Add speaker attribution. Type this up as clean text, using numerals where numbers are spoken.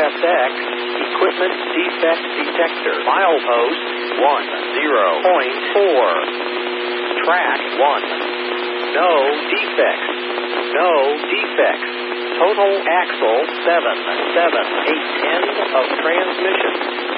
Speaker 1: USX, equipment defect detector. Milepost 10.4. Track 1. No defects. No defects. Total axle 7, 8/10 of transmission.